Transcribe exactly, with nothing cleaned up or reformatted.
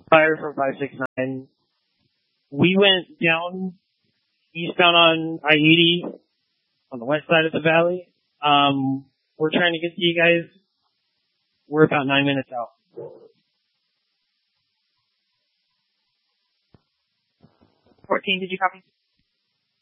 fire from five six nine. We went down eastbound on I eighty on the west side of the valley. Um, we're trying to get to you guys. We're about nine minutes out. fourteen, did you copy?